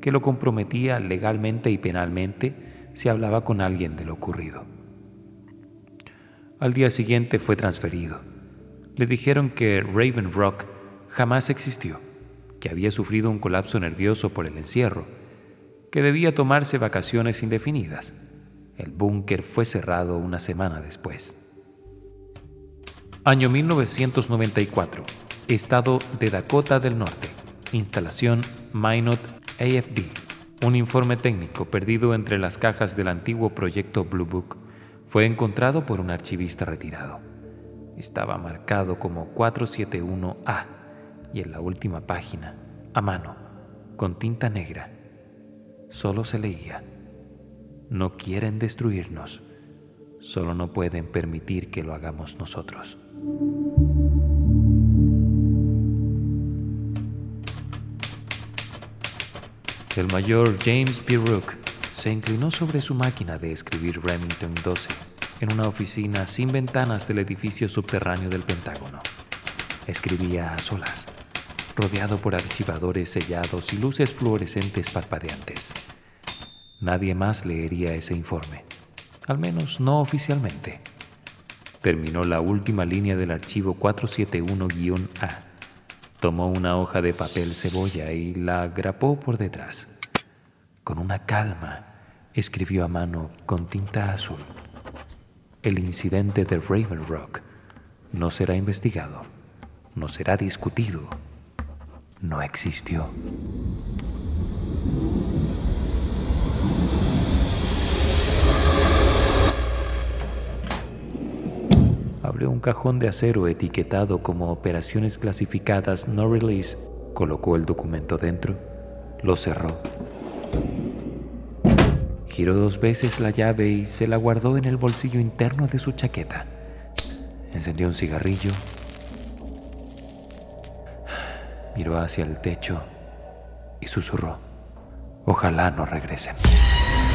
que lo comprometía legalmente y penalmente si hablaba con alguien de lo ocurrido. Al día siguiente fue transferido. Le dijeron que Raven Rock jamás existió, que había sufrido un colapso nervioso por el encierro, que debía tomarse vacaciones indefinidas. El búnker fue cerrado una semana después. Año 1994. Estado de Dakota del Norte. Instalación Minot AFB. Un informe técnico perdido entre las cajas del antiguo proyecto Blue Book fue encontrado por un archivista retirado. Estaba marcado como 471A y en la última página, a mano, con tinta negra, solo se leía: no quieren destruirnos, solo no pueden permitir que lo hagamos nosotros. El mayor James P. Rook se inclinó sobre su máquina de escribir Remington 12 en una oficina sin ventanas del edificio subterráneo del Pentágono. Escribía a solas, rodeado por archivadores sellados y luces fluorescentes parpadeantes. Nadie más leería ese informe, al menos no oficialmente. Terminó la última línea del archivo 471-A. Tomó una hoja de papel cebolla y la grapó por detrás. Con una calma, escribió a mano con tinta azul: el incidente de Raven Rock no será investigado, no será discutido, no existió. Abrió un cajón de acero etiquetado como operaciones clasificadas no release, colocó el documento dentro, lo cerró. Giró 2 veces la llave y se la guardó en el bolsillo interno de su chaqueta. Encendió un cigarrillo, miró hacia el techo y susurró: ojalá no regresen.